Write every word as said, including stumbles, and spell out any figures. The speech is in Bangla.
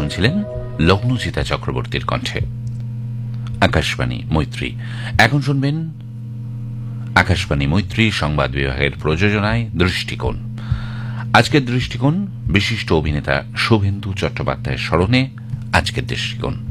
শুনছিলেন লগ্নজিতা চক্রবর্তীর কণ্ঠে। আকাশবাণী মৈত্রী। এখন শুনবেন আকাশবাণী মৈত্রী সংবাদ বিভাগের প্রযোজনায় দৃষ্টিকোণ। আজকের দৃষ্টিকোণ বিশিষ্ট অভিনেতা শুভেন্দু চট্টোপাধ্যায়ের স্মরণে আজকের দৃষ্টিকোণ।